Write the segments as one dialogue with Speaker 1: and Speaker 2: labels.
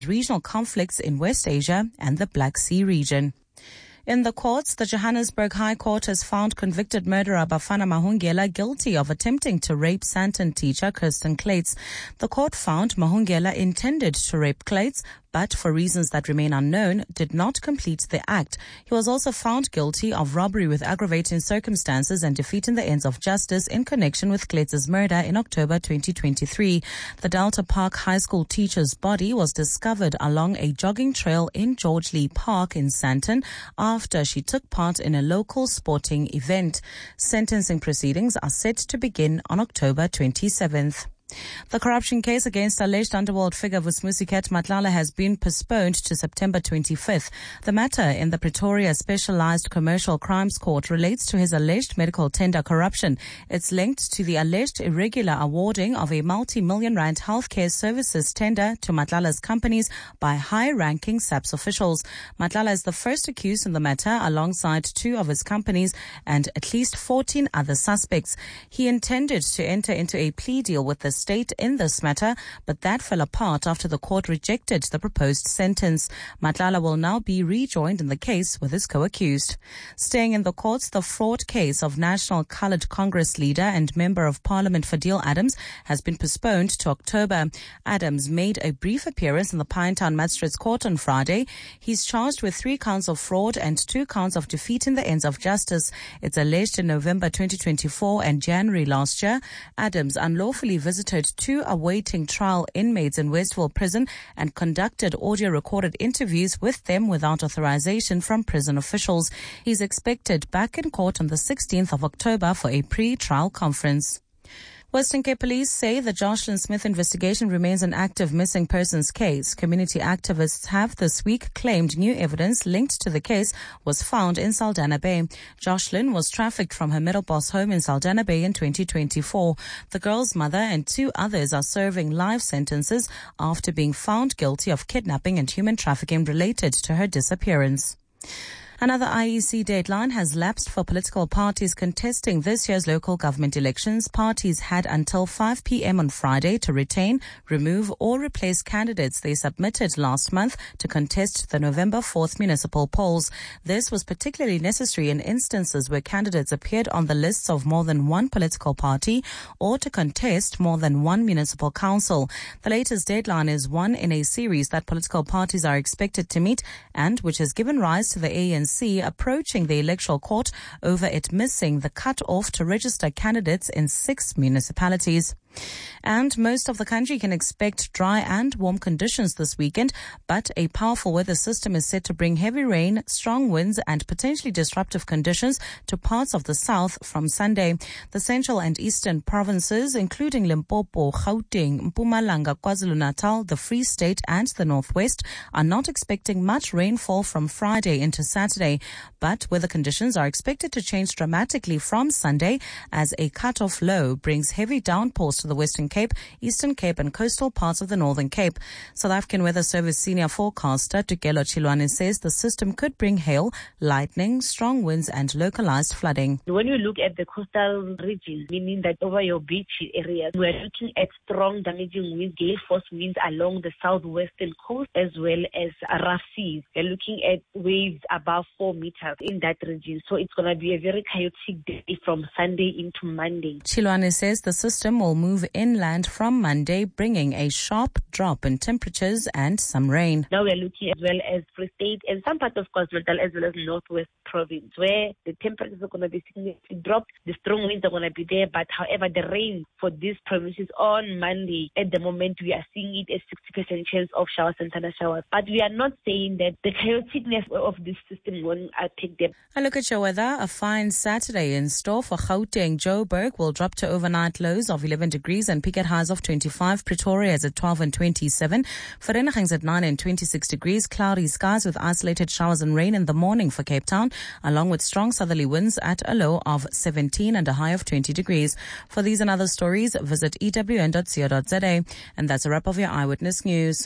Speaker 1: regional conflicts in West Asia and the Black Sea region. In the courts, the Johannesburg High Court has found convicted murderer Bafana Mahungela guilty of attempting to rape Sandton teacher Kirsten Clates. The court found Mahungela intended to rape Clates, but for reasons that remain unknown, did not complete the act. He was also found guilty of robbery with aggravating circumstances and defeating the ends of justice in connection with Clates' murder in October 2023. The Delta Park High School teacher's body was discovered along a jogging trail in George Lee Park in Sandton after she took part in a local sporting event. Sentencing proceedings are set to begin on October 27th. The corruption case against alleged underworld figure Vusmusiket Matlala has been postponed to September 25th. The matter in the Pretoria Specialized Commercial Crimes Court relates to his alleged medical tender corruption. It's linked to the alleged irregular awarding of a multi-million rand healthcare services tender to Matlala's companies by high-ranking SAPS officials. Matlala is the first accused in the matter alongside 2 of his companies and at least 14 other suspects. He intended to enter into a plea deal with the state in this matter, but that fell apart after the court rejected the proposed sentence. Matlala will now be rejoined in the case with his co-accused. Staying in the courts, the fraud case of National Coloured Congress leader and Member of Parliament Fadil Adams has been postponed to October. Adams made a brief appearance in the Pinetown Magistrates Court on Friday. He's charged with 3 counts of fraud and 2 counts of defeating the ends of justice. It's alleged in November 2024 and January last year, Adams unlawfully visited 2 awaiting trial inmates in Westville Prison and conducted audio-recorded interviews with them without authorization from prison officials. He's expected back in court on the 16th of October for a pre-trial conference. Western Cape Police say the Jocelyn Smith investigation remains an active missing persons case. Community activists have this week claimed new evidence linked to the case was found in Saldanha Bay. Jocelyn was trafficked from her Middelbos home in Saldanha Bay in 2024. The girl's mother and 2 others are serving life sentences after being found guilty of kidnapping and human trafficking related to her disappearance. Another IEC deadline has lapsed for political parties contesting this year's local government elections. Parties had until 5 p.m. on Friday to retain, remove or replace candidates they submitted last month to contest the November 4th municipal polls. This was particularly necessary in instances where candidates appeared on the lists of more than one political party or to contest more than one municipal council. The latest deadline is one in a series that political parties are expected to meet and which has given rise to the ANC approaching the electoral court over it missing the cut-off to register candidates in 6 municipalities. And most of the country can expect dry and warm conditions this weekend, but a powerful weather system is set to bring heavy rain, strong winds and potentially disruptive conditions to parts of the south from Sunday. The central and eastern provinces, including Limpopo, Gauteng, Mpumalanga, KwaZulu-Natal, the Free State and the Northwest, are not expecting much rainfall from Friday into Saturday, but weather conditions are expected to change dramatically from Sunday as a cut-off low brings heavy downpours to the Western Cape, Eastern Cape and coastal parts of the Northern Cape. South African Weather Service senior forecaster Tukelo Chilwane says the system could bring hail, lightning, strong winds and localized flooding.
Speaker 2: When you look at the coastal regions, meaning that over your beach areas, we're looking at strong damaging winds, gale force winds along the southwestern coast as well as rough seas. We're looking at waves above 4 meters in that region. So it's going to be a very chaotic day from Sunday into Monday.
Speaker 1: Chilwane says the system will move inland from Monday, bringing a sharp drop in temperatures and some rain.
Speaker 2: Now we're looking as well as Free State and some parts of KwaZulu-Natal as well as Northwest Province, where the temperatures are going to be significantly dropped. The strong winds are going to be there, but however, the rain for these provinces on Monday, at the moment, we are seeing it as 60% chance of showers and thunder showers. But we are not saying that the chaoticness of this system won't take them.
Speaker 1: A look at your weather. A fine Saturday in store for Gauteng. Joburg will drop to overnight lows of 11 degrees and peak at highs of 25. Pretoria is at 12 and 27. Vereeniging's at 9 and 26 degrees. Cloudy skies with isolated showers and rain in the morning for Cape Town, along with strong southerly winds at a low of 17 and a high of 20 degrees. For these and other stories, visit ewn.co.za. And that's a wrap of your Eyewitness News.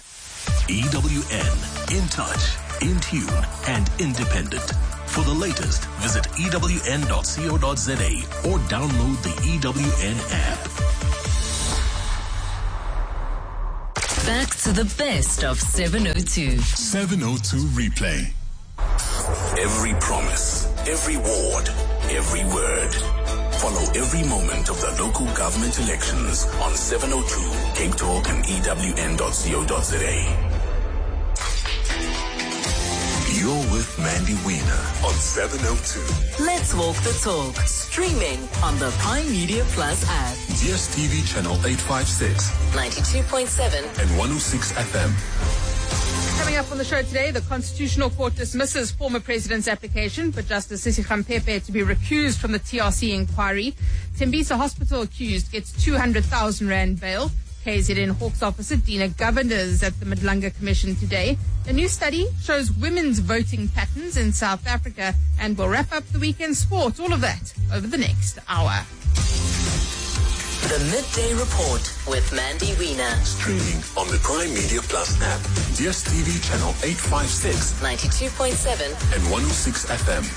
Speaker 3: EWN, in touch, in tune, and independent. For the latest, visit ewn.co.za or download the EWN app.
Speaker 4: Back to the best of 702.
Speaker 3: 702 Replay. Every promise, every ward, every word. Follow every moment of the local government elections on 702 Cape Talk and EWN.co.za. You're with Mandy Wiener on 702.
Speaker 4: Let's walk the talk. Streaming on the Prime Media Plus app.
Speaker 3: DSTV channel 856,
Speaker 4: 92.7
Speaker 3: and 106 FM.
Speaker 5: Coming up on the show today, the Constitutional Court dismisses former president's application for Justice Sisi Khampepe to be recused from the TRC inquiry. Tembisa Hospital accused gets 200,000 Rand bail. KZN Hawks officer Dina Governors at the Madlanga Commission today. A new study shows women's voting patterns in South Africa, and we'll wrap up the weekend sport. All of that over the next hour.
Speaker 4: The Midday Report with Mandy Wiener.
Speaker 3: Streaming on the Prime Media Plus app, DSTV channel 856,
Speaker 4: 92.7
Speaker 3: and 106 FM.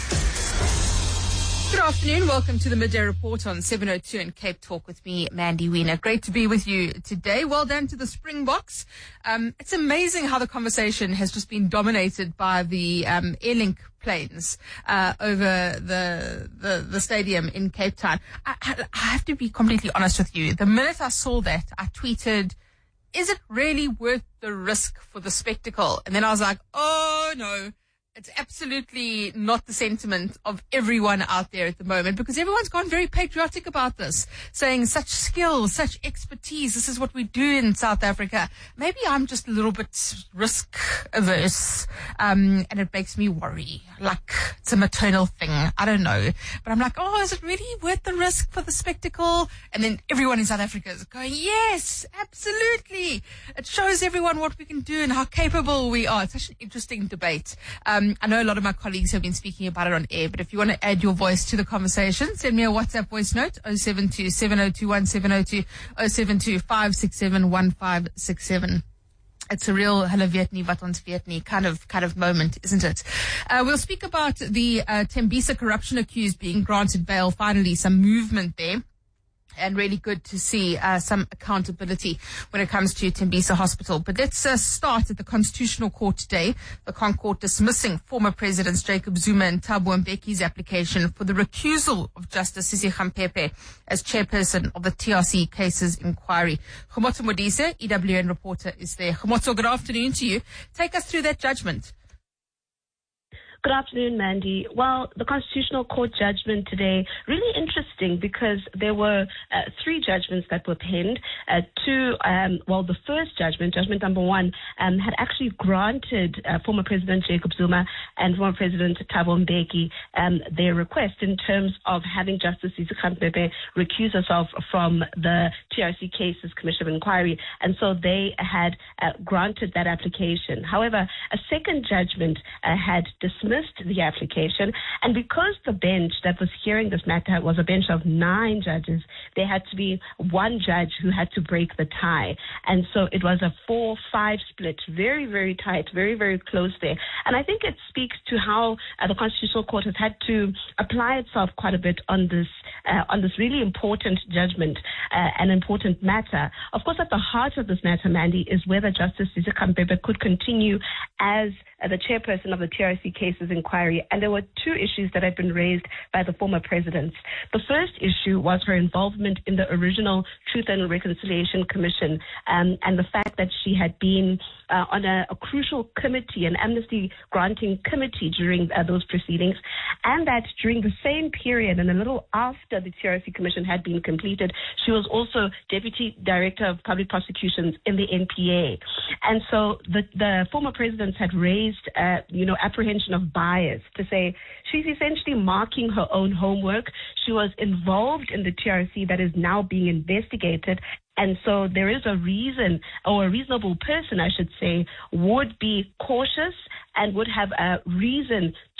Speaker 5: Good afternoon. Welcome to the Midday Report on 702 and Cape Talk with me, Mandy Wiener. Great to be with you today. Well done to the Springboks. It's amazing how the conversation has just been dominated by the Airlink planes over the stadium in Cape Town. I have to be completely honest with you. The minute I saw that, I tweeted, is it really worth the risk for the spectacle? And then I was like, oh no. It's absolutely not the sentiment of everyone out there at the moment, because everyone's gone very patriotic about this, saying such skill, such expertise. This is what we do in South Africa. Maybe I'm just a little bit risk averse, and it makes me worry. Like it's a maternal thing. I don't know. But I'm like, oh, is it really worth the risk for the spectacle? And then everyone in South Africa is going, yes, absolutely. It shows everyone what we can do and how capable we are. It's such an interesting debate. I know a lot of my colleagues have been speaking about it on air, but if you want to add your voice to the conversation, send me a WhatsApp voice note, 072 7021 702, 072 567 1567. It's a real Hulle weet nie wat ons weet nie kind of moment, isn't it? We'll speak about the Tembisa corruption accused being granted bail. Finally, some movement there. And really good to see some accountability when it comes to Tembisa Hospital. But let's start at the Constitutional Court today. The ConCourt dismissing former Presidents Jacob Zuma and Thabo Mbeki's application for the recusal of Justice Sisi Khampepe as chairperson of the TRC cases inquiry. Khomotso Modise, EWN reporter, is there. Khomotso, good afternoon to you. Take us through that judgment.
Speaker 2: Good afternoon, Mandy. Well, the Constitutional Court judgment today, really interesting because there were three judgments that were penned. The first judgment, judgment number one, had actually granted former President Jacob Zuma and former President Thabo Mbeki their request in terms of having Justice Sisi Khampepe recuse herself from the TRC Cases Commission of Inquiry. And so they had granted that application. However, a second judgment had dismissed the application, and because the bench that was hearing this matter was a bench of 9 judges, there had to be one judge who had to break the tie, and so it was a 4-5 split, very, very tight, very, very close there. And I think it speaks to how the Constitutional Court has had to apply itself quite a bit on this really important judgment, an important matter. Of course, at the heart of this matter, Mandy, is whether Justice Sisi Khampepe could continue as the chairperson of the TRC Cases Inquiry, and there were 2 issues that had been raised by the former presidents. The first issue was her involvement in the original Truth and Reconciliation Commission, and the fact that she had been on a crucial committee, an amnesty granting committee during those proceedings, and that during the same period and a little after the TRC Commission had been completed, she was also Deputy Director of Public Prosecutions in the NPA. And so the former presidents had raised apprehension of bias, to say she's essentially marking her own homework. She was involved in the TRC that is now being investigated. And so there is a reason, or a reasonable person, I should say, would be cautious and would have a reason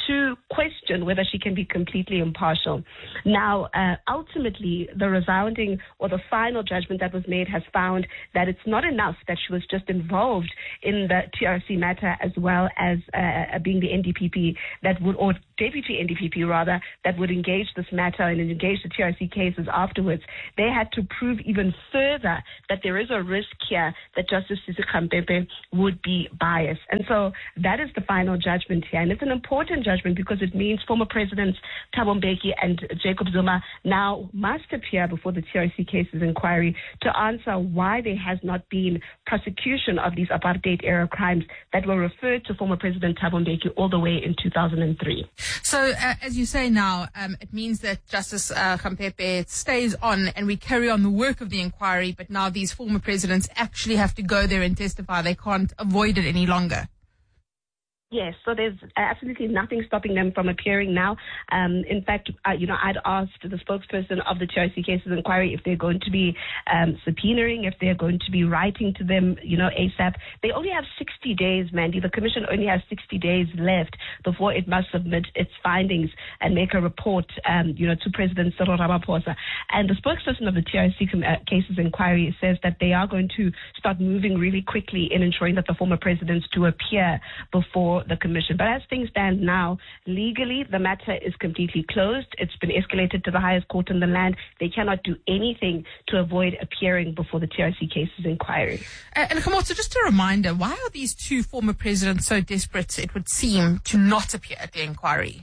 Speaker 6: to question whether she can be completely impartial. Now, ultimately, the resounding or the final judgment that was made has found that it's not enough that she was just involved in the TRC matter as well as being the NDPP that would, or deputy NDPP rather, that would engage this matter and engage the TRC cases afterwards. They had to prove even further that there is a risk here that Justice Sisi Khampepe would be biased. And so that is the final judgment here. And it's an important judgment because it means former Presidents Thabo Mbeki and Jacob Zuma now must appear before the TRC cases inquiry to answer why there has not been prosecution of these apartheid-era crimes that were referred to former President Thabo Mbeki all the way in 2003.
Speaker 5: So, as you say now, it means that Justice Khampepe stays on and we carry on the work of the inquiry, but now these former presidents actually have to go there and testify. They can't avoid it any longer.
Speaker 6: Yes, so there's absolutely nothing stopping them from appearing now. In fact, I'd asked the spokesperson of the TRC cases inquiry if they're going to be subpoenaing, if they're going to be writing to them, ASAP. They only have 60 days, Mandy. The commission only has 60 days left before it must submit its findings and make a report, to President Cyril Ramaphosa. And the spokesperson of the TRC cases inquiry says that they are going to start moving really quickly in ensuring that the former presidents do appear before the commission. But as things stand now, legally, the matter is completely closed. It's been escalated to the highest court in the land. They cannot do anything to avoid appearing before the TRC cases inquiry.
Speaker 5: And Khomotso, just a reminder, why are these two former presidents so desperate, it would seem, to not appear at the inquiry?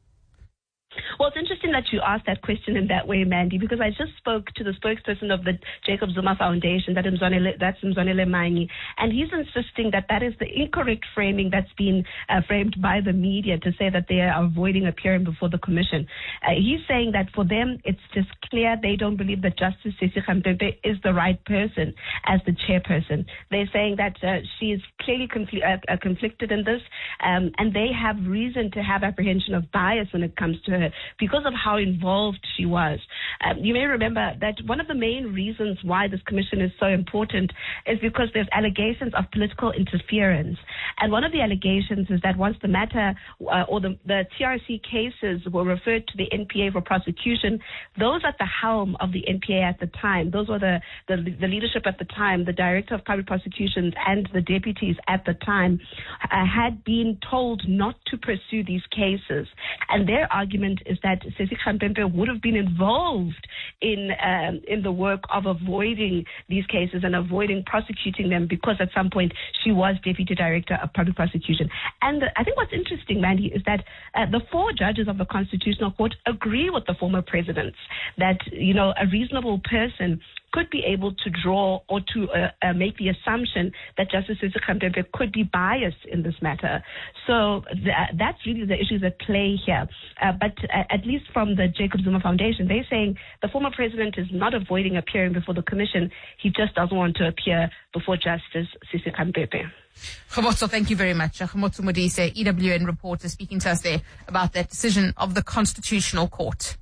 Speaker 6: Well, it's interesting that you asked that question in that way, Mandy, because I just spoke to the spokesperson of the Jacob Zuma Foundation, that's Mzwanele Manyi, and he's insisting that that is the incorrect framing that's been framed by the media to say that they are avoiding appearing before the commission. He's saying that for them, it's just clear they don't believe that Justice Sisi Khampepe is the right person as the chairperson. They're saying that she is clearly conflicted in this, and they have reason to have apprehension of bias when it comes to her because of how involved she was. You may remember that one of the main reasons why this commission is so important is because there's allegations of political interference. And one of the allegations is that once the matter or the TRC cases were referred to the NPA for prosecution, those at the helm of the NPA at the time, those were the leadership at the time, the director of public prosecutions and the deputies at the time, had been told not to pursue these cases. And their argument is that Sisi Khampepe would have been involved in the work of avoiding these cases and avoiding prosecuting them because at some point she was deputy director of public prosecution. And I think what's interesting, Mandy, is that the four judges of the Constitutional Court agree with the former presidents that, a reasonable person could be able to draw or to make the assumption that Justice Sisi Khampepe could be biased in this matter. So that's really the issues at play here. But at least from the Jacob Zuma Foundation, they're saying the former president is not avoiding appearing before the commission. He just doesn't want to appear before Justice Sisi Khampepe.
Speaker 5: Khomotso, thank you very much. Khomotso Modise, EWN reporter, speaking to us there about that decision of the Constitutional Court.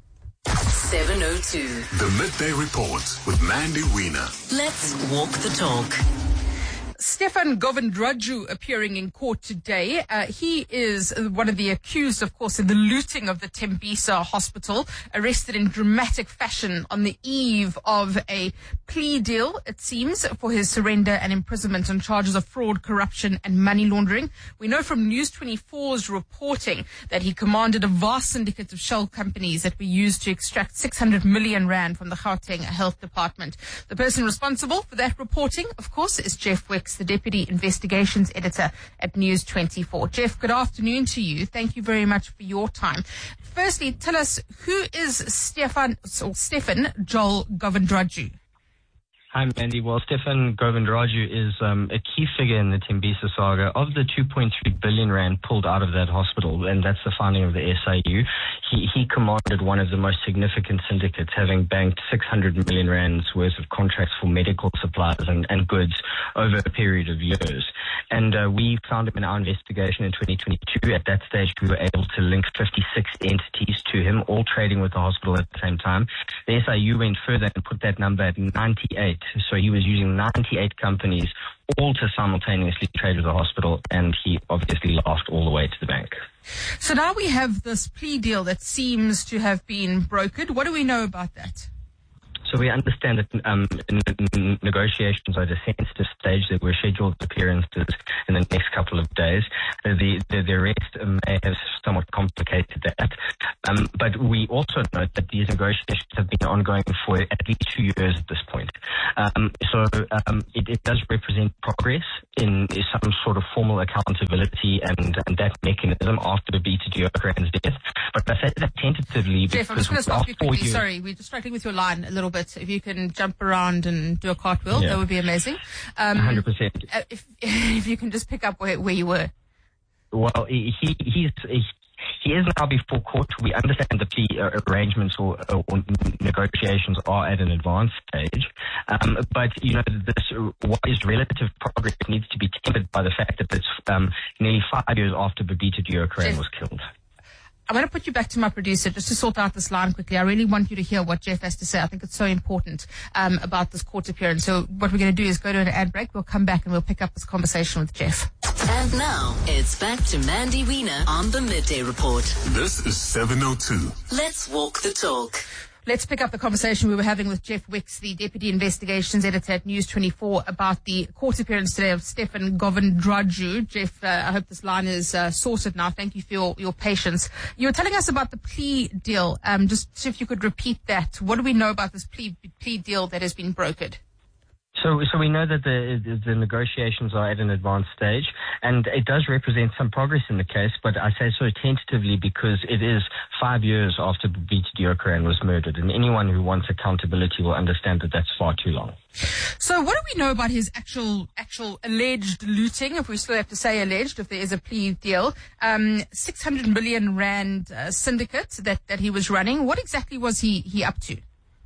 Speaker 4: 702.
Speaker 3: The Midday Report with Mandy Wiener.
Speaker 4: Let's walk the talk.
Speaker 5: Stefan Govindraju appearing in court today. He is one of the accused, of course, in the looting of the Tembisa hospital, arrested in dramatic fashion on the eve of a plea deal, it seems, for his surrender and imprisonment on charges of fraud, corruption and money laundering. We know from News 24's reporting that he commanded a vast syndicate of shell companies that were used to extract 600 million rand from the Gauteng Health Department. The person responsible for that reporting, of course, is Jeff Wicks, the Deputy Investigations Editor at News 24. Jeff, good afternoon to you. Thank you very much for your time. Firstly, tell us, who is Stefan Joel Govindraju?
Speaker 7: Hi, Mandy. Well, Stefan Govindraju is a key figure in the Tembisa saga. Of the 2.3 billion rand pulled out of that hospital, and that's the founding of the SIU, he commanded one of the most significant syndicates, having banked 600 million rands worth of contracts for medical supplies and goods over a period of years. And we found him in our investigation in 2022. At that stage, we were able to link 56 entities to him, all trading with the hospital at the same time. The SIU went further and put that number at 98. So he was using 98 companies, all to simultaneously trade with the hospital, and he obviously laughed all the way to the bank.
Speaker 5: So now we have this plea deal that seems to have been brokered. What do we know about that?
Speaker 7: So we understand that negotiations are at a sensitive stage. There were scheduled appearances in the next couple of days. The rest may have somewhat complicated that. But we also note that these negotiations have been ongoing for at least 2 years at this point. So it does represent progress in some sort of formal accountability and that mechanism after Babita Deokaran's death. But I say that tentatively
Speaker 5: Jeff, I'm just going to stop you quickly. Sorry, we're distracting with your line a little bit. If you can jump around and do a cartwheel, that would be amazing.
Speaker 7: 100%.
Speaker 5: If you can just pick up where you were.
Speaker 7: Well, he is now before court. We understand the plea arrangements or negotiations are at an advanced stage. But, what is relative progress needs to be tempered by the fact that it's nearly 5 years after Babita Deokaran was killed.
Speaker 5: I'm going to put you back to my producer just to sort out this line quickly. I really want you to hear what Jeff has to say. I think it's so important about this court appearance. So what we're going to do is go to an ad break. We'll come back and we'll pick up this conversation with Jeff.
Speaker 4: And now it's back to Mandy Wiener on the Midday Report.
Speaker 3: This is 702.
Speaker 4: Let's walk the talk.
Speaker 5: Let's pick up the conversation we were having with Jeff Wicks, the Deputy Investigations Editor at News 24, about the court appearance today of Stefan Govindraju. Jeff, I hope this line is sorted now. Thank you for your patience. You were telling us about the plea deal. Just if you could repeat that. What do we know about this plea deal that has been brokered?
Speaker 7: So we know that the negotiations are at an advanced stage, and it does represent some progress in the case, but I say so tentatively because it is 5 years after Babita Deokaran was murdered, and anyone who wants accountability will understand that that's far too long.
Speaker 5: So what do we know about his actual alleged looting, if we still have to say alleged, if there is a plea deal, 600 million rand syndicate that he was running? What exactly was he up to?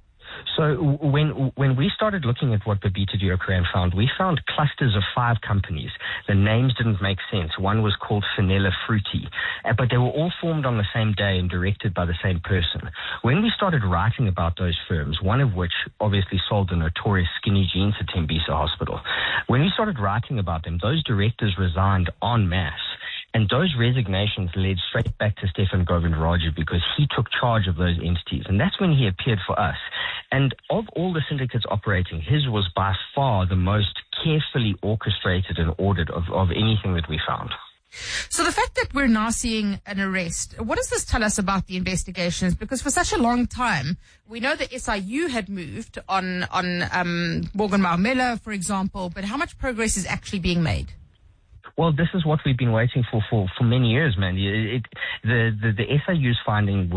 Speaker 7: So when we started looking at what Babita Deokaran found, we found clusters of 5 companies. The names didn't make sense. One was called Finella Fruity, but they were all formed on the same day and directed by the same person. When we started writing about those firms, one of which obviously sold the notorious skinny jeans at Tembisa Hospital, when we started writing about them, those directors resigned en masse. And those resignations led straight back to Stefan Govindraju because he took charge of those entities. And that's when he appeared for us. And of all the syndicates operating, his was by far the most carefully orchestrated and ordered of anything that we found.
Speaker 5: So the fact that we're now seeing an arrest, what does this tell us about the investigations? Because for such a long time, we know that SIU had moved on Morgan Maumela, for example, but how much progress is actually being made?
Speaker 7: Well, this is what we've been waiting for many years, Mandy. The SIU's findings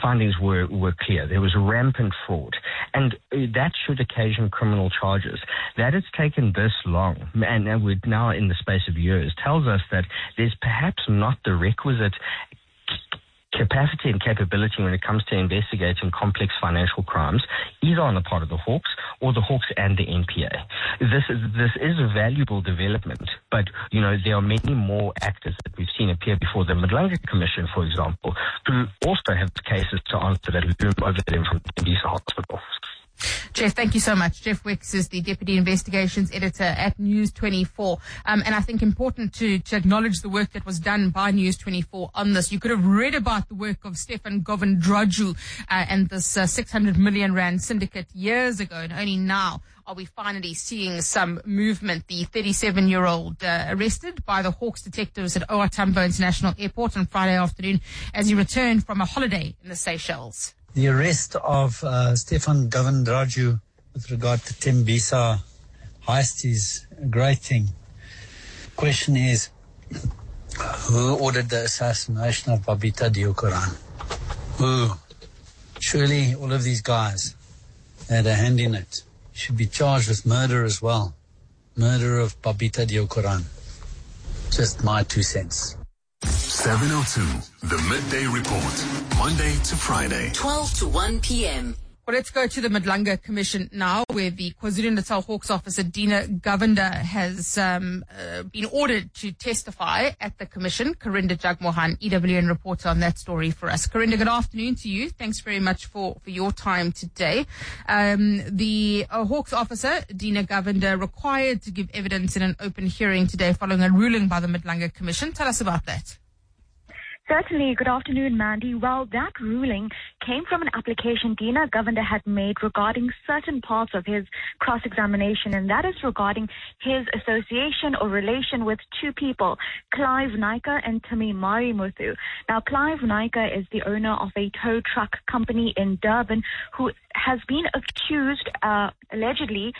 Speaker 7: were clear. There was rampant fraud, and that should occasion criminal charges. That it's taken this long, and we're now in the space of years, tells us that there's perhaps not the requisite capacity and capability when it comes to investigating complex financial crimes, either on the part of the Hawks or the Hawks and the NPA. This is a valuable development, but there are many more actors that we've seen appear before the Madlanga Commission, for example, who also have cases to answer that loom over them from Tembisa Hospital.
Speaker 5: Jeff, thank you so much. Jeff Wicks is the Deputy Investigations Editor at News 24. And I think important to acknowledge the work that was done by News 24 on this. You could have read about the work of Stefan Govindraju and this 600 million rand syndicate years ago, and only now are we finally seeing some movement. The 37-year-old arrested by the Hawks detectives at OR Tambo International Airport on Friday afternoon as he returned from a holiday in the Seychelles.
Speaker 8: The arrest of Stefan Govindraju with regard to Tembisa heist is a great thing. The question is, who ordered the assassination of Babita Deokaran? Who? Surely all of these guys had a hand in it. Should be charged with murder as well. Murder of Babita Deokaran. Just my 2 cents.
Speaker 3: 702, the Midday Report, Monday to Friday.
Speaker 4: 12 to 1 p.m.
Speaker 5: Well, let's go to the Madlanga Commission now, where the KwaZulu-Natal Hawks officer, Dina Govender, has been ordered to testify at the commission. Karinda Jagmohan, EWN reporter, on that story for us. Karinda, good afternoon to you. Thanks very much for your time today. The Hawks officer, Dina Govender, required to give evidence in an open hearing today following a ruling by the Madlanga Commission. Tell us about that.
Speaker 9: Certainly. Good afternoon, Mandy. Well, that ruling came from an application Dina Govender had made regarding certain parts of his cross-examination, and that is regarding his association or relation with two people, Clive Naicker and Tumi Marimuthu. Now, Clive Naicker is the owner of a tow truck company in Durban who has been accused, allegedly,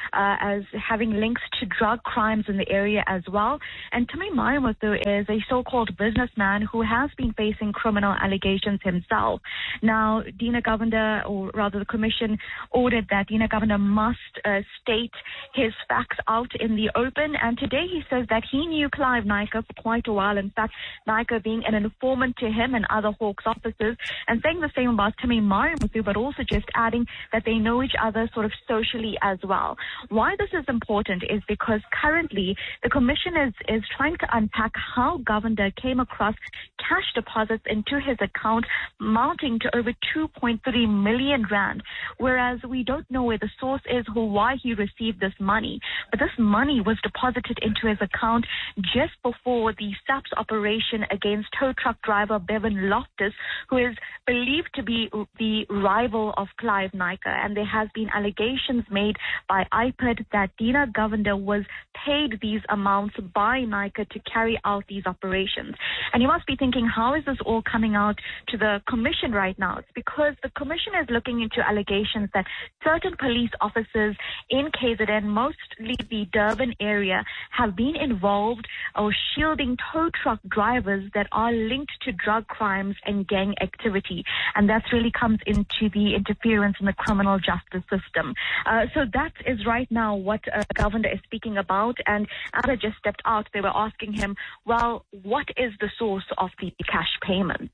Speaker 9: as having links to drug crimes in the area as well. And Tumi Marimuthu is a so-called businessman who has been facing criminal allegations himself. Now, Dina Govender, or rather the commission, ordered that Dina Govender must state his facts out in the open. And today he says that he knew Clive Naicker for quite a while. In fact, Naicker being an informant to him and other Hawks officers, and saying the same about Tumi Marimuthu, but also just adding that they know each other sort of socially as well. Why this is important is because currently the commission is trying to unpack how Govender came across cash deposits into his account mounting to over 2.3 million rand, whereas we don't know where the source is or why he received this money. But this money was deposited into his account just before the SAPS operation against tow truck driver Bevan Loftus, who is believed to be the rival of Clive Naicker. And there has been allegations made by IPID that Dina Govender was paid these amounts by Naicker to carry out these operations. And you must be thinking, how is this all coming out to the commission right now? It's because the commission is looking into allegations that certain police officers in KZN, mostly the Durban area, have been involved or shielding tow truck drivers that are linked to drug crimes and gang activity. And that really comes into the interference in the criminal justice system. So that is right now what Govender is speaking about. And as I just stepped out, they were asking him, well, what is the source of the cash payments?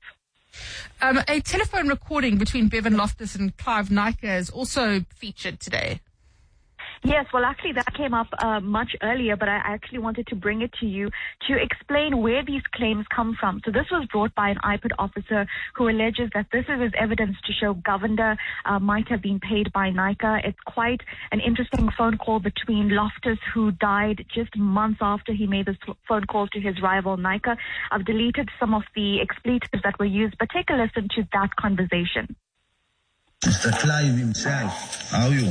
Speaker 5: A telephone recording between Bevan Loftus and Clive Naicker is also featured today.
Speaker 9: Yes, well, actually, that came up much earlier, but I actually wanted to bring it to you to explain where these claims come from. So this was brought by an IPID officer who alleges that this is his evidence to show Govender might have been paid by Naicker. It's quite an interesting phone call between Loftus, who died just months after he made this phone call to his rival Naicker. I've deleted some of the expletives that were used, but take a listen to that conversation.
Speaker 10: Mr. Clive himself, how are you?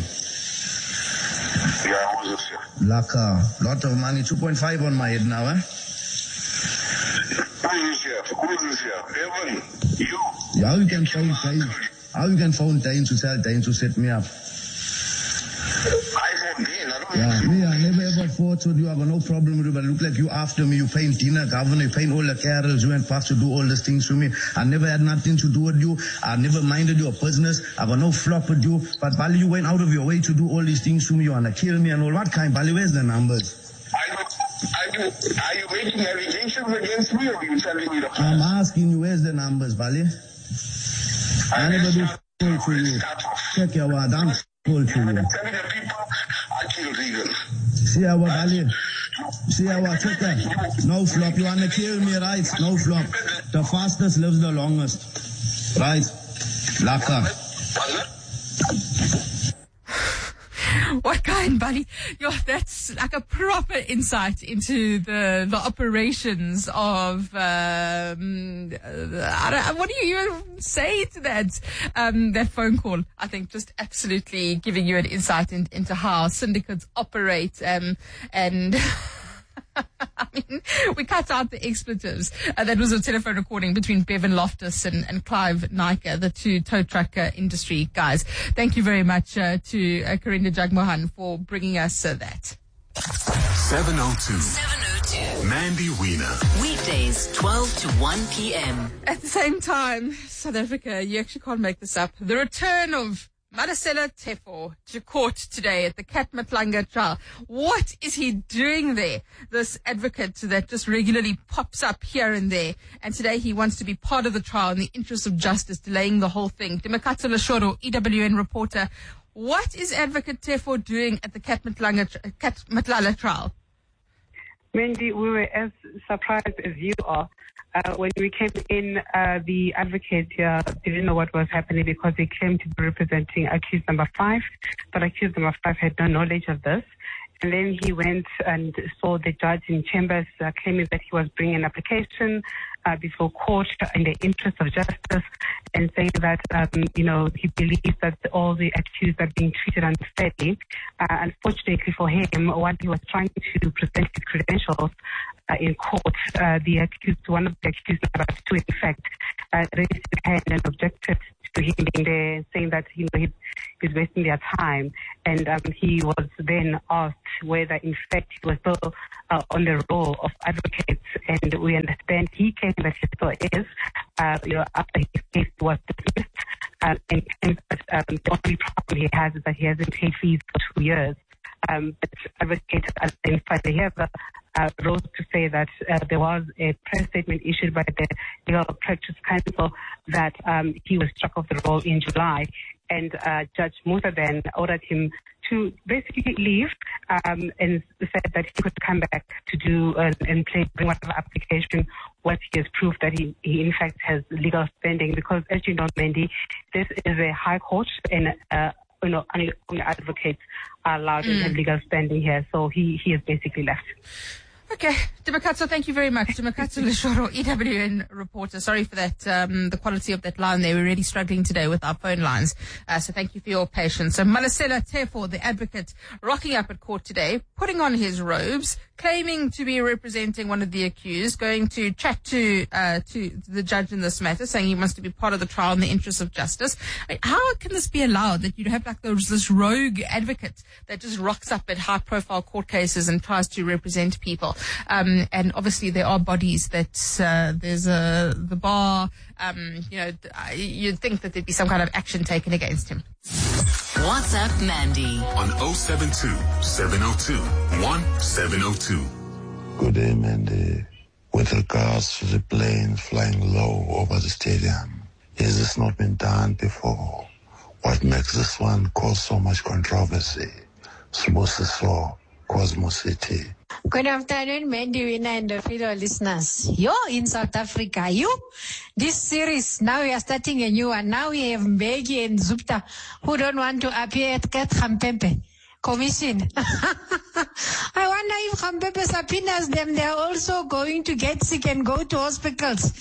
Speaker 11: Yeah, what was it?
Speaker 10: Like a lot of money, 2.5 on my head now, eh?
Speaker 11: Who is here? Who is here? Evan, you?
Speaker 10: Yeah, how you can phone Dane? How you can phone Dane to tell Dane to set me up?
Speaker 11: I phone Dane, I don't
Speaker 10: Yeah, me, I never ever fought with you. I got no problem with you, but look like you after me. You paying Dina Govender, you paying all the carols. You went past to do all these things to me. I never had nothing to do with you. I never minded your business. I got no flop with you. But Bali, you went out of your way to do all these things to me. You want to kill me and all. What kind? Bali, where's the numbers?
Speaker 11: Are you making allegations against me, or are you telling me the truth?
Speaker 10: I'm asking you, where's the numbers, Bali? I never do call to you. Check your word. I'm call to you.
Speaker 11: I killed Regan.
Speaker 10: See our Bali. See our checker. No flop. You want to kill me, right? No flop. The fastest lives the longest. Right? Laka.
Speaker 5: What kind, buddy? That's like a proper insight into the operations of, what do you even say to that? That phone call, I think, just absolutely giving you an insight into how syndicates operate, and I mean, we cut out the expletives. That was a telephone recording between Bevan Loftus and Clive Naicker, the two tow truck industry guys. Thank you very much to Karinda Jagmohan for bringing us that.
Speaker 3: 702. Mandy Wiener.
Speaker 4: Weekdays, 12 to 1 p.m.
Speaker 5: At the same time, South Africa, you actually can't make this up. The return of Madisela Tefo to court today at the Kat Matlanga trial. What is he doing there? This advocate that just regularly pops up here and there. And today he wants to be part of the trial in the interest of justice, delaying the whole thing. Dimakatso Leshoro, EWN reporter. What is Advocate Tefo doing at the Kat Matlala trial?
Speaker 12: Mandy, we were as surprised as you are. When we came in, the advocate didn't know what was happening because he claimed to be representing accused number 5, but accused number 5 had no knowledge of this. And then he went and saw the judge in chambers claiming that he was bringing an application before court in the interest of justice and saying that, he believes that all the accused are being treated unfairly. Unfortunately for him, while he was trying to present his credentials in court, one of the accused, number 2, in fact, raised his hand and objected to him being there, saying that he's wasting their time. And he was then asked whether, in fact, he was still on the role of advocate. And we understand he claimed that he still is, after his case was dismissed. And the only problem he has is that he hasn't paid fees for 2 years. But advocate identified they have wrote to say that there was a press statement issued by the Legal Practice Council that he was struck off the roll in July, and Judge Musa then ordered him to basically leave and said that he could come back to do and bring whatever application once he has proved that he in fact has legal standing. Because as you know, Mandy, this is a high court and only advocates are allowed to have legal standing here. So he has basically left.
Speaker 5: Okay. Dimakatso, thank you very much. Dimakatso Leshoro, EWN reporter. Sorry for that, the quality of that line there. We're really struggling today with our phone lines. So thank you for your patience. So Madisela Tefo, the advocate, rocking up at court today, putting on his robes, claiming to be representing one of the accused, going to chat to the judge in this matter, saying he wants to be part of the trial in the interest of justice. I mean, how can this be allowed that you have like this rogue advocate that just rocks up at high profile court cases and tries to represent people? And obviously there are bodies that there's the bar. You'd think that there'd be some kind of action taken against him.
Speaker 4: WhatsApp Mandy
Speaker 3: on 072 702 1702.
Speaker 13: Good day, Mandy. With regards to the plane flying low over the stadium, has this not been done before? What makes this one cause so much controversy? Sibusiso, Cosmo City.
Speaker 14: Good afternoon, Mandy Wiener and the fellow listeners. In South Africa, this series, now we are starting a new one. Now we have Mbeki and Zupta who don't want to appear at Kat Khampepe Commission. I wonder if Khampepe subpoenas them, they're also going to get sick and go to hospitals.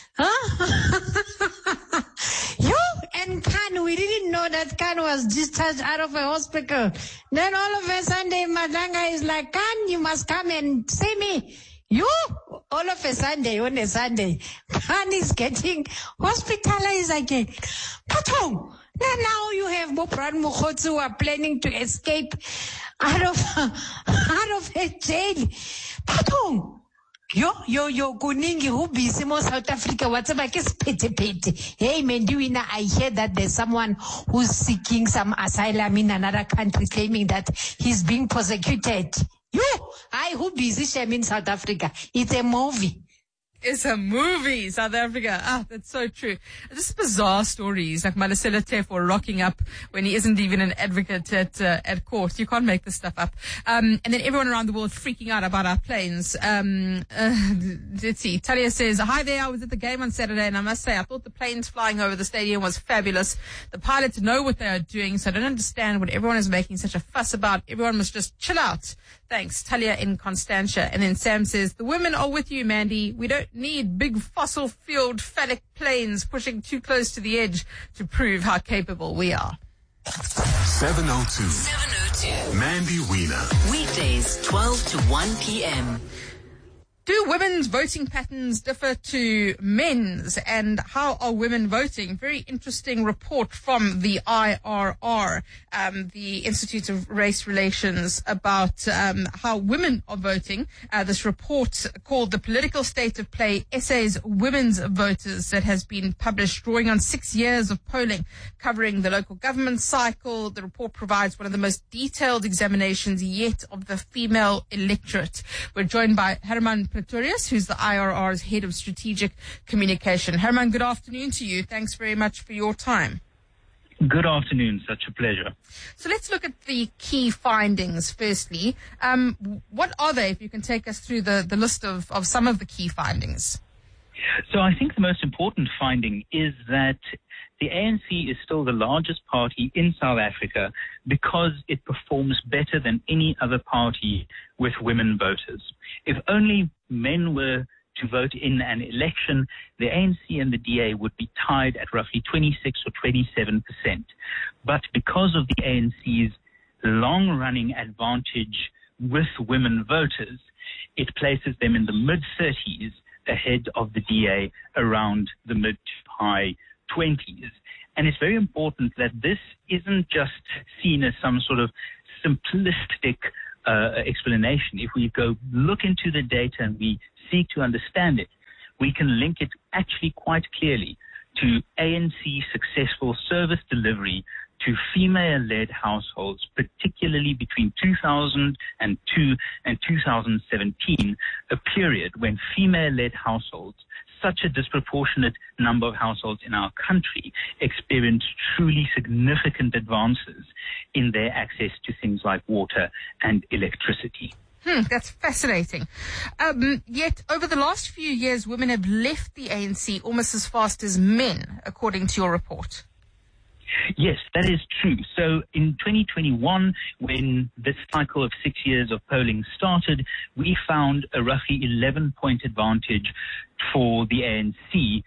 Speaker 14: And Khan, we didn't know that Khan was discharged out of a hospital. Then all of a sudden, Madanga is like, Khan, you must come and see me. All of a Sunday, on a Sunday, Khan is getting hospitalized again. Patong, now you have Mopran Mukhotsu who are planning to escape out of a jail. Patong. Kuningi who busy mo South Africa, whatever is pete. Hey, Mandy Wiener, I hear that there's someone who's seeking some asylum in another country claiming that he's being persecuted. Who busy shame in South Africa? It's a movie.
Speaker 5: It's a movie, South Africa. That's so true. Just bizarre stories like Madisela Tefo rocking up when he isn't even an advocate at court. You can't make this stuff up. And then everyone around the world freaking out about our planes. Let's see. Talia says, hi there. I was at the game on Saturday and I must say I thought the planes flying over the stadium was fabulous. The pilots know what they are doing, so I don't understand what everyone is making such a fuss about. Everyone must just chill out. Thanks, Talia in Constantia. And then Sam says, the women are with you, Mandy. We don't need big fossil-fueled phallic planes pushing too close to the edge to prove how capable we are.
Speaker 3: 702. Mandy Wiener.
Speaker 4: Weekdays, 12 to 1 p.m.
Speaker 5: Do women's voting patterns differ to men's, and how are women voting? Very interesting report from the IRR, the Institute of Race Relations, about how women are voting. This report called The Political State of Play, Essays Women's Voters, that has been published, drawing on 6 years of polling covering the local government cycle. The report provides one of the most detailed examinations yet of the female electorate. We're joined by Herman Pretorius, who's the IRR's head of strategic communication. Herman, good afternoon to you. Thanks very much for your time.
Speaker 15: Good afternoon. Such a pleasure.
Speaker 5: So let's look at the key findings firstly. What are they, if you can take us through the list of some of the key findings?
Speaker 15: So I think the most important finding is that the ANC is still the largest party in South Africa because it performs better than any other party with women voters. If only men were to vote in an election, the ANC and the DA would be tied at roughly 26 or 27%. But because of the ANC's long-running advantage with women voters, it places them in the mid-30s ahead of the DA around the mid to high 20s. And it's very important that this isn't just seen as some sort of simplistic explanation. If we go look into the data and we seek to understand it, we can link it actually quite clearly to ANC successful service delivery to female-led households, particularly between 2002 and 2017, a period when female-led households, such a disproportionate number of households in our country, experienced truly significant advances in their access to things like water and electricity.
Speaker 5: That's fascinating. Yet, over the last few years, women have left the ANC almost as fast as men, according to your report.
Speaker 15: Yes, that is true. So in 2021, when this cycle of 6 years of polling started, we found a roughly 11-point advantage for the ANC.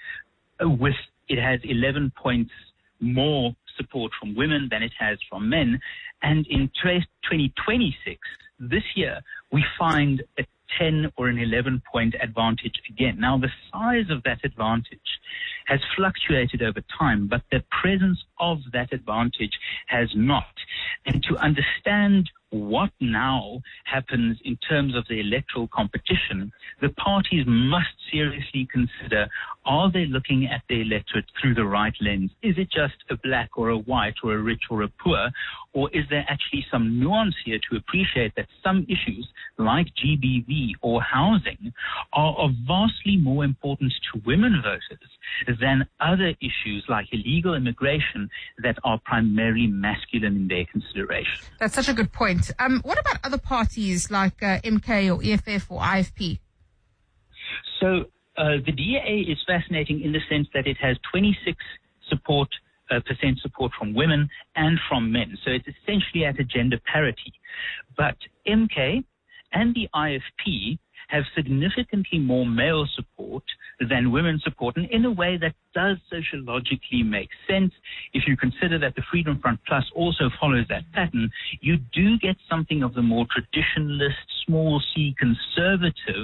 Speaker 15: It has 11 points more support from women than it has from men. And in 2026, this year, we find a 10 or an 11-point advantage again. Now, the size of that advantage has fluctuated over time, but the presence of that advantage has not. And to understand what now happens in terms of the electoral competition, the parties must seriously consider, are they looking at the electorate through the right lens? Is it just a black or a white or a rich or a poor? Or is there actually some nuance here to appreciate that some issues like GBV or housing are of vastly more importance to women voters than other issues like illegal immigration that are primarily masculine in their consideration?
Speaker 5: That's such a good point. What about other parties like MK or EFF or IFP?
Speaker 15: So the DA is fascinating in the sense that it has 26% support from women and from men. So it's essentially at a gender parity. But MK and the IFP have significantly more male support than women support, and in a way that does sociologically make sense. If you consider that the Freedom Front Plus also follows that pattern, you do get something of the more traditionalist, small c conservative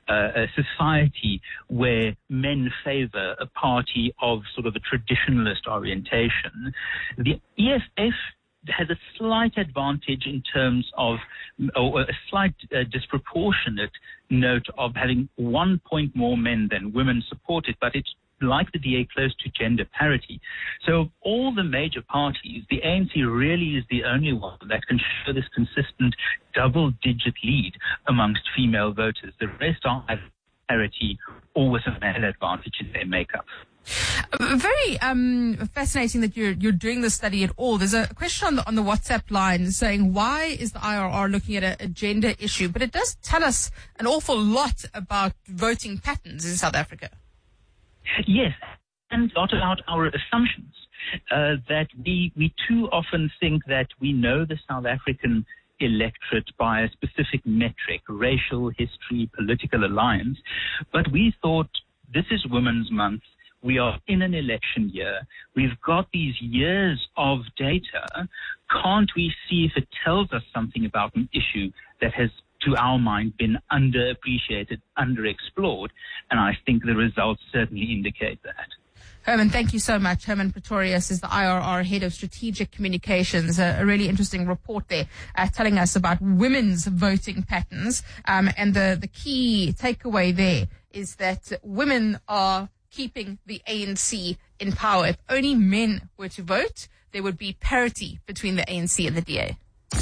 Speaker 15: society where men favor a party of sort of a traditionalist orientation. The EFF has a slight advantage in terms of, or a slight disproportionate note of having 1 point more men than women support it, but it's like the DA close to gender parity. So all the major parties, the ANC really is the only one that can show this consistent double-digit lead amongst female voters. The rest are at parity or with a male advantage in their makeup.
Speaker 5: Very fascinating that you're doing this study at all. There's a question on the WhatsApp line saying, why is the IRR looking at a gender issue? But it does tell us an awful lot about voting patterns in South Africa.
Speaker 15: Yes, and a lot about our assumptions that we too often think that we know the South African electorate by a specific metric, racial, history, political alliance. But we thought this is Women's Month. We are in an election year. We've got these years of data. Can't we see if it tells us something about an issue that has to our mind, been underappreciated, underexplored, and I think the results certainly indicate that.
Speaker 5: Herman, thank you so much. Herman Pretorius is the IRR Head of Strategic Communications. A really interesting report there telling us about women's voting patterns. And the key takeaway there is that women are keeping the ANC in power. If only men were to vote, there would be parity between the ANC and the DA.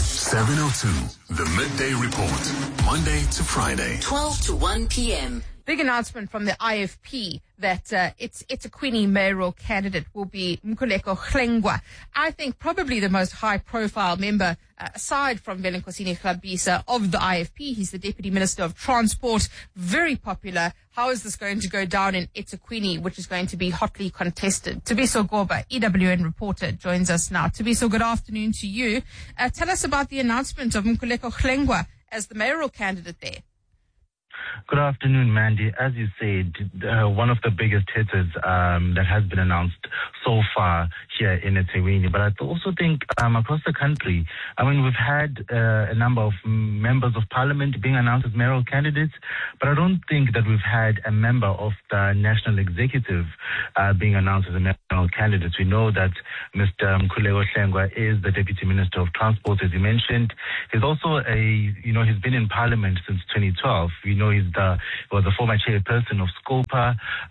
Speaker 3: 702, the Midday Report, Monday to Friday.
Speaker 4: 12 to 1 p.m.
Speaker 5: Big announcement from the IFP that its eThekwini mayoral candidate will be Mkhuleko Hlengwa. I think probably the most high-profile member, aside from Velenkosini Kgabisa, of the IFP. He's the Deputy Minister of Transport, very popular. How is this going to go down in eThekwini, which is going to be hotly contested? Tabiso Goba, EWN reporter, joins us now. Tabiso, good afternoon to you. Tell us about the announcement of Mkhuleko Hlengwa as the mayoral candidate there.
Speaker 16: Good afternoon, Mandy. As you said, one of the biggest hitters that has been announced so far here in eThekwini. But I also think across the country, we've had a number of members of parliament being announced as mayoral candidates, but I don't think that we've had a member of the national executive being announced as a mayoral candidate. We know that Mr. Mkhuleko Hlengwa is the Deputy Minister of Transport, as you mentioned. He's also he's been in parliament since 2012. We know he was the former chairperson of Scopa,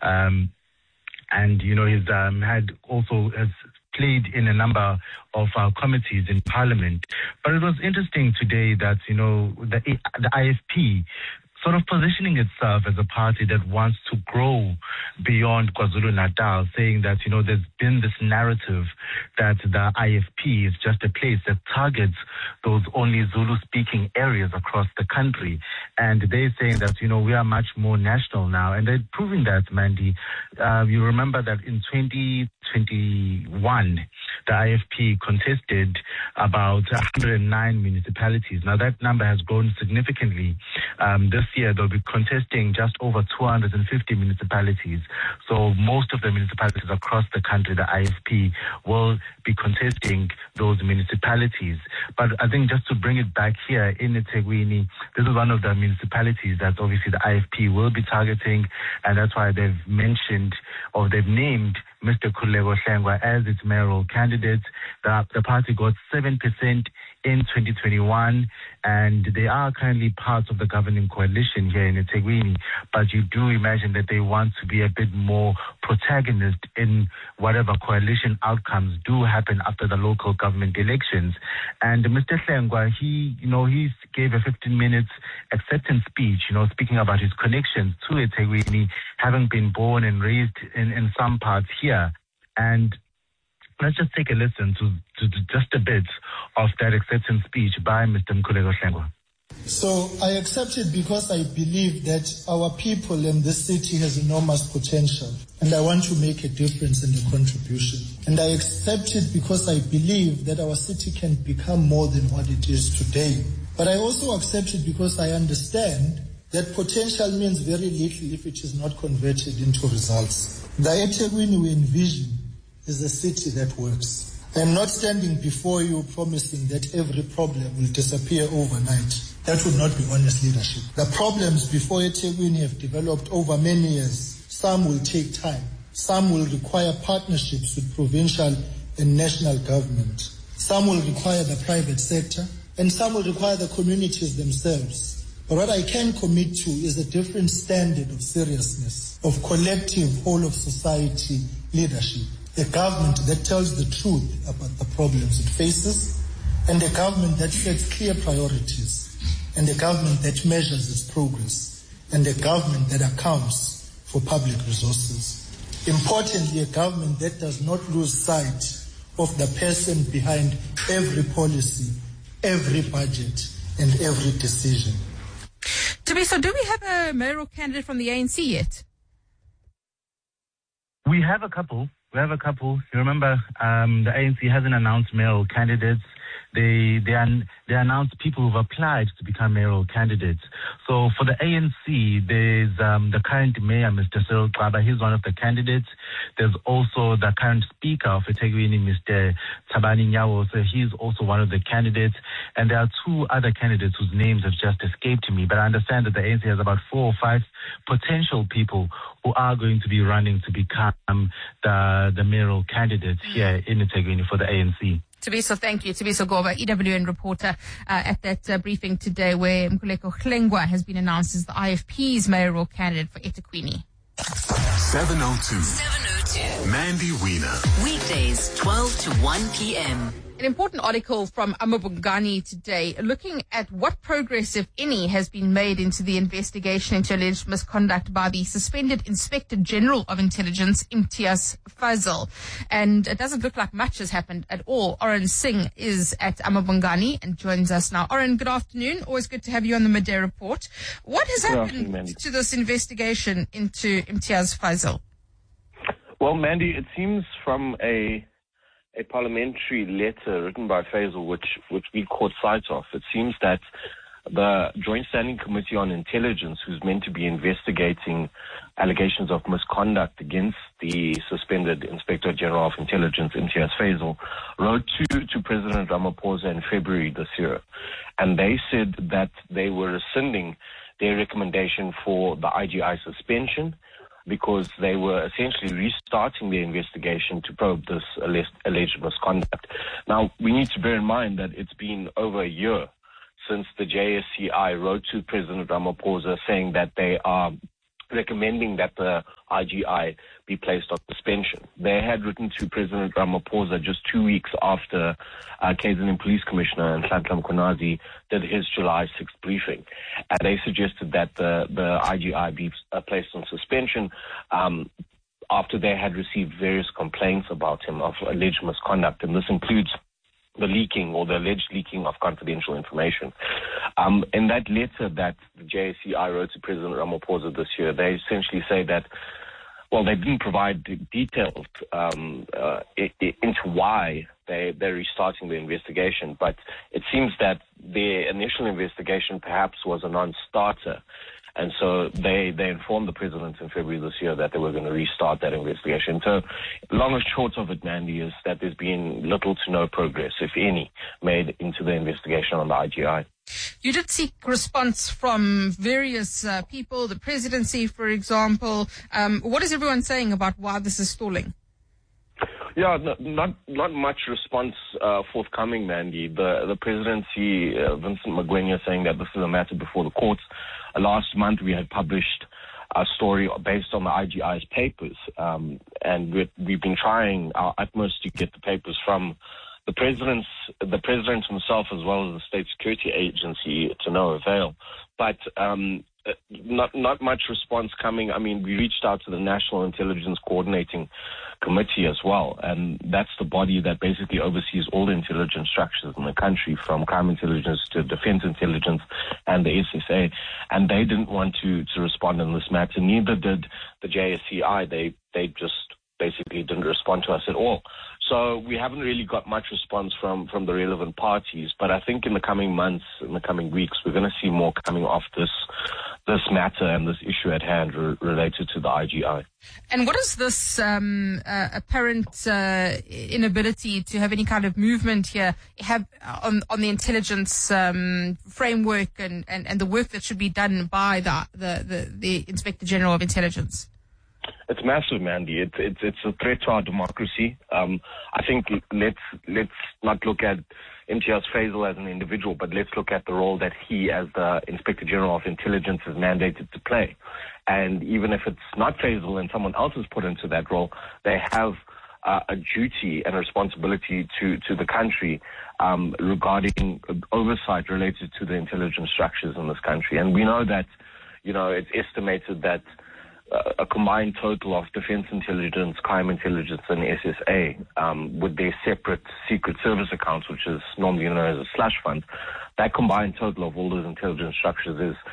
Speaker 16: and he's has played in a number of committees in parliament. But it was interesting today that the IFP sort of positioning itself as a party that wants to grow beyond KwaZulu-Natal, saying that, there's been this narrative that the IFP is just a place that targets those only Zulu-speaking areas across the country. And they're saying that, we are much more national now. And they're proving that, Mandy. You remember that in 2021, the IFP contested about 109 municipalities. Now, that number has grown significantly. This year, they'll be contesting just over 250 municipalities. So most of the municipalities across the country, the IFP will be contesting those municipalities. But I think just to bring it back here in eThekwini, this is one of the municipalities that obviously the IFP will be targeting, and that's why they've mentioned or they've named Mr. Mkhuleko Hlengwa as its mayoral candidate. The party got 7% in 2021, and they are currently part of the governing coalition here in eThekwini. But you do imagine that they want to be a bit more protagonist in whatever coalition outcomes do happen after the local government elections. And Mr. Hlengwa, he gave a 15-minute acceptance speech, speaking about his connections to eThekwini, having been born and raised in some parts here. And let's just take a listen to just a bit of that acceptance speech by Mr. Mkhuleko Hlengwa.
Speaker 17: So I accept it because I believe that our people in this city has enormous potential, and I want to make a difference and a contribution. And I accept it because I believe that our city can become more than what it is today. But I also accept it because I understand that potential means very little if it is not converted into results. The eThekwini we envision is a city that works. I am not standing before you promising that every problem will disappear overnight. That would not be honest leadership. The problems before eThekwini have developed over many years. Some will take time. Some will require partnerships with provincial and national government. Some will require the private sector, and some will require the communities themselves. But what I can commit to is a different standard of seriousness, of collective whole of society leadership. A government that tells the truth about the problems it faces, and a government that sets clear priorities, and a government that measures its progress, and a government that accounts for public resources. Importantly, a government that does not lose sight of the person behind every policy, every budget, and every decision.
Speaker 5: Tabiso, do we have a mayoral candidate from the ANC yet?
Speaker 16: We have a couple. You remember, the ANC hasn't announced mayoral candidates. they announced people who've applied to become mayoral candidates. So for the ANC, there's the current mayor, Mr. Cyril Xaba. He's one of the candidates. There's also the current speaker of eThekwini, Mr. Thabani Nyawo. So he's also one of the candidates. And there are two other candidates whose names have just escaped me. But I understand that the ANC has about 4 or 5 potential people who are going to be running to become the mayoral candidates here in eThekwini for the ANC.
Speaker 5: Tabiso, thank you. Tabiso Gova, EWN reporter at that briefing today where Mkhuleko Hlengwa has been announced as the IFP's mayoral candidate for eThekwini.
Speaker 3: 702. Mandy Wiener.
Speaker 4: Weekdays, 12 to 1 p.m.
Speaker 5: An important article from Amabungani today looking at what progress, if any, has been made into the investigation into alleged misconduct by the suspended Inspector General of Intelligence, Imtiaz Fazil. And it doesn't look like much has happened at all. Oren Singh is at Amabungani and joins us now. Oren, good afternoon. Always good to have you on the Midday Report. What has happened to this investigation into Imtiaz Fazil?
Speaker 18: Well, Mandy, it seems from a parliamentary letter written by Faisal, which we caught sight of, it seems that the Joint Standing Committee on Intelligence, who's meant to be investigating allegations of misconduct against the suspended Inspector General of Intelligence, Imtiaz Faisal, wrote to President Ramaphosa in February this year. And they said that they were rescinding their recommendation for the IGI suspension, because they were essentially restarting their investigation to probe this alleged misconduct. Now, we need to bear in mind that it's been over a year since the JSCI wrote to President Ramaphosa saying that they are recommending that the IGI be placed on suspension. They had written to President Ramaphosa just 2 weeks after KZN Police Commissioner Nhlanhla Mkhwanazi did his July 6th briefing. And they suggested that the IGI be placed on suspension after they had received various complaints about him of alleged misconduct. And this includes the leaking or the alleged leaking of confidential information. In that letter that the JSCI wrote to President Ramaphosa this year, they essentially say that, well, they didn't provide details into why they're restarting the investigation, but it seems that their initial investigation perhaps was a non-starter. And so they informed the president in February this year that they were going to restart that investigation. So long and short of it, Mandy, is that there's been little to no progress, if any, made into the investigation on the IGI.
Speaker 5: You did seek response from various people, the presidency, for example. What is everyone saying about why this is stalling?
Speaker 18: Yeah, not much response forthcoming, Mandy. The presidency, Vincent Magwenya, saying that this is a matter before the courts. Last month we had published a story based on the IGI's papers, and we've been trying our utmost to get the papers from the president himself as well as the State Security Agency, to no avail. But not much response coming. I mean, we reached out to the National Intelligence Coordinating Committee as well, and that's the body that basically oversees all the intelligence structures in the country, from crime intelligence to defense intelligence and the SSA, and they didn't want to respond on this matter. Neither did the JSCI. They just basically didn't respond to us at all. So we haven't really got much response from the relevant parties, but I think in the coming months, in the coming weeks, we're going to see more coming off this matter and this issue at hand related to the IGI.
Speaker 5: And what is this apparent inability to have any kind of movement here on the intelligence framework and the work that should be done by the Inspector General of Intelligence?
Speaker 18: It's massive, Mandy. It's a threat to our democracy. I think let's not look at Imtiaz Faisal as an individual, but let's look at the role that he, as the Inspector General of Intelligence, is mandated to play. And even if it's not Faisal and someone else is put into that role, they have a duty and responsibility to the country regarding oversight related to the intelligence structures in this country. And we know that, it's estimated that a combined total of defense intelligence, crime intelligence, and SSA, with their separate secret service accounts, which is normally known as a slush fund, that combined total of all those intelligence structures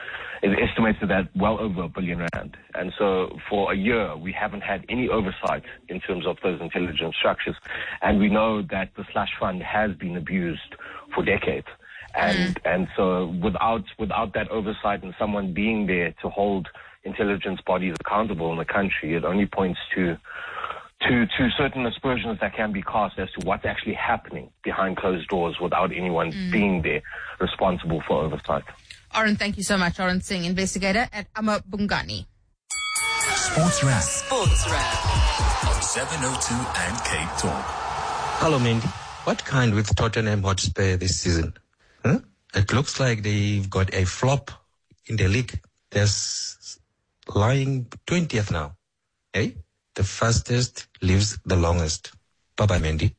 Speaker 18: is estimated at well over R1 billion. And so for a year, we haven't had any oversight in terms of those intelligence structures. And we know that the slush fund has been abused for decades. And so without that oversight and someone being there to hold intelligence bodies accountable in the country, it only points to certain aspersions that can be cast as to what's actually happening behind closed doors without anyone being there responsible for oversight.
Speaker 5: Oren, thank you so much. Oren Singh, investigator at Amabungani.
Speaker 3: Sports Wrap on 702 and Cape Talk.
Speaker 19: Hello, Mandy. What kind with Tottenham Hotspur this season? Huh? It looks like they've got a flop in the league. They're lying 20th now. Hey? The fastest lives the longest. Bye-bye, Mandy.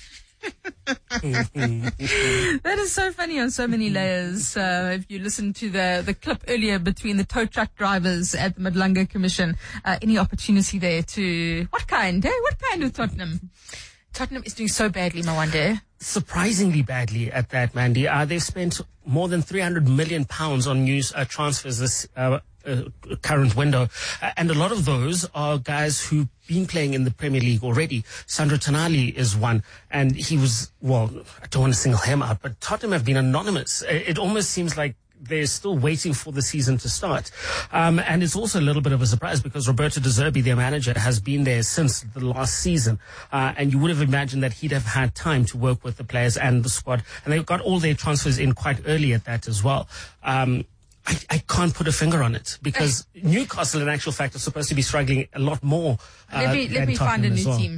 Speaker 5: That is so funny on so many layers. If you listen to the clip earlier between the tow truck drivers at the Madlanga Commission, any opportunity there to... What kind of Tottenham? Tottenham is doing so badly, Mawande.
Speaker 20: Surprisingly badly at that, Mandy. They've spent more than £300 million on new transfers this current window. And a lot of those are guys who've been playing in the Premier League already. Sandro Tonali is one. And he was, well, I don't want to single him out, but Tottenham have been anonymous. It almost seems like they're still waiting for the season to start. And it's also a little bit of a surprise because Roberto De Zerbi, their manager, has been there since the last season. And you would have imagined that he'd have had time to work with the players and the squad. And they've got all their transfers in quite early at that as well. I can't put a finger on it because Newcastle, in actual fact, are supposed to be struggling a lot more.
Speaker 5: Let me find a new team.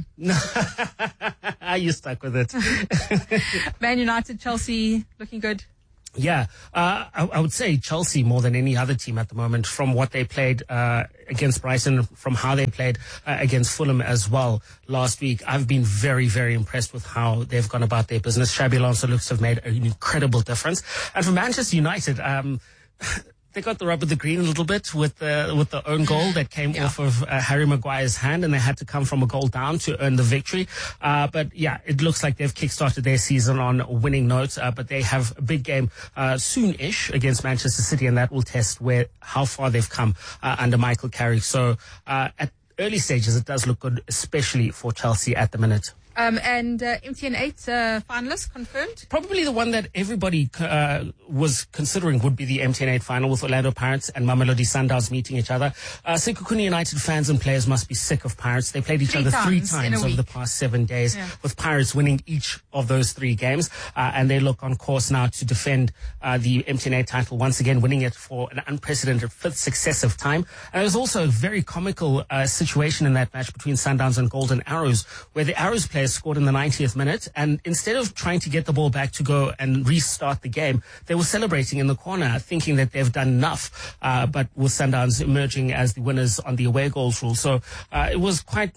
Speaker 20: You're stuck with it.
Speaker 5: Man United, Chelsea, looking good.
Speaker 20: Yeah, I would say Chelsea more than any other team at the moment from what they played against Brighton, from how they played against Fulham as well last week. I've been very, very impressed with how they've gone about their business. Xabi Alonso looks to have made an incredible difference. And for Manchester United, they got the rub of the green a little bit with the own goal that came off of Harry Maguire's hand, and they had to come from a goal down to earn the victory. But yeah, it looks like they've kickstarted their season on winning notes. But they have a big game soon-ish against Manchester City, and that will test how far they've come under Michael Carrick. So at early stages, it does look good, especially for Chelsea at the minute.
Speaker 5: And MTN 8 finalists confirmed?
Speaker 20: Probably the one that everybody was considering would be the MTN 8 final with Orlando Pirates and Mamelodi Sundowns meeting each other. Sekhukhune United fans and players must be sick of Pirates. They played each other three times over the past 7 days, with Pirates winning each of those 3 games. And they look on course now to defend the MTN 8 title, once again winning it for an unprecedented 5th successive time. And there was also a very comical situation in that match between Sundowns and Golden Arrows, where the Arrows players scored in the 90th minute, and instead of trying to get the ball back to go and restart the game, they were celebrating in the corner, thinking that they've done enough, but with Sundowns emerging as the winners on the away goals rule. So it was quite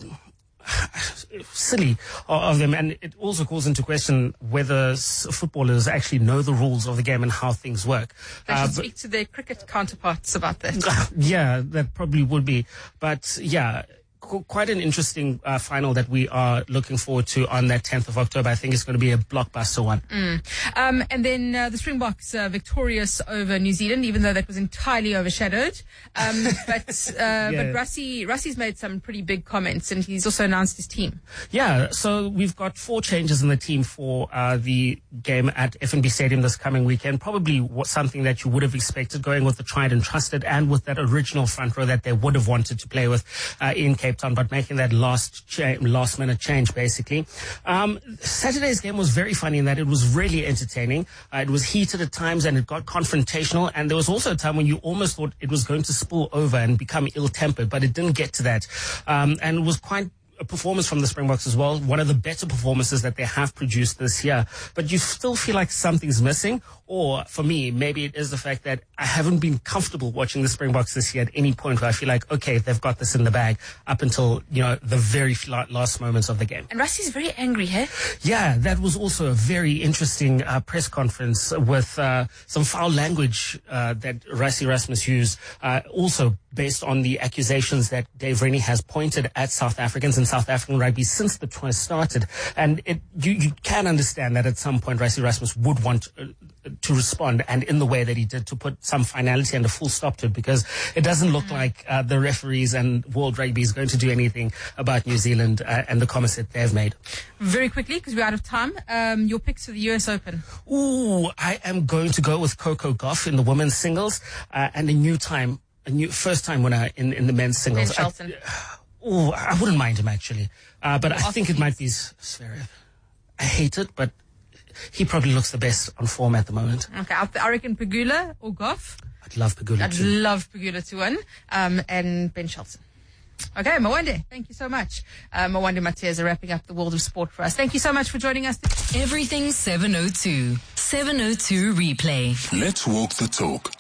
Speaker 20: silly of them, and it also calls into question whether footballers actually know the rules of the game and how things work.
Speaker 5: They should speak to their cricket counterparts about that.
Speaker 20: Yeah, that probably would be. But yeah, quite an interesting final that we are looking forward to on that 10th of October. I think it's going to be a blockbuster one.
Speaker 5: And then the Springboks victorious over New Zealand, even though that was entirely overshadowed. But Rassie's made some pretty big comments, and he's also announced his team.
Speaker 20: Yeah, so we've got 4 changes in the team for the game at FNB Stadium this coming weekend. Probably something that you would have expected, going with the tried and trusted and with that original front row that they would have wanted to play with in Cape Town, but making that last minute change, basically. Saturday's game was very funny in that it was really entertaining. It was heated at times and it got confrontational, and there was also a time when you almost thought it was going to spill over and become ill-tempered, but it didn't get to that. And it was quite a performance from the Springboks as well, one of the better performances that they have produced this year. But you still feel like something's missing, or for me, maybe it is the fact that I haven't been comfortable watching the Springboks this year at any point where I feel like, okay, they've got this in the bag up until, the very last moments of the game.
Speaker 5: And Rassie's very angry, hey?
Speaker 20: Yeah, that was also a very interesting press conference with some foul language that Rassie Erasmus used, also based on the accusations that Dave Rennie has pointed at South Africans and South African rugby since the tour started. And you can understand that at some point Rassie Erasmus would want to respond, and in the way that he did, to put some finality and a full stop to it, because it doesn't look like the referees and World Rugby is going to do anything about New Zealand and the comments that they've made.
Speaker 5: Very quickly, because we're out of time, your picks for the US Open.
Speaker 20: Ooh, I am going to go with Coco Gauff in the women's singles, and a new first-time winner in the men's singles.
Speaker 5: Ben Shelton.
Speaker 20: I wouldn't mind him, actually. But I think it might be Zverev. I hate it, but he probably looks the best on form at the moment.
Speaker 5: Okay, I reckon Pegula or Gauff.
Speaker 20: I'd love Pegula
Speaker 5: I'd love Pegula to win. And Ben Shelton. Okay, Mwande, thank you so much. Mwande Matias wrapping up the world of sport for us. Thank you so much for joining us.
Speaker 4: Everything 702. 702 replay.
Speaker 3: Let's walk the talk.